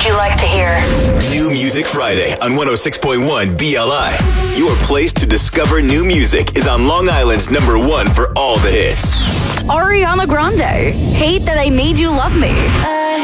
would you like to hear? New Music Friday on 106.1 BLI. Your place to discover new music is on Long Island's #1 for all the hits. Ariana Grande, Hate That I Made You Love Me.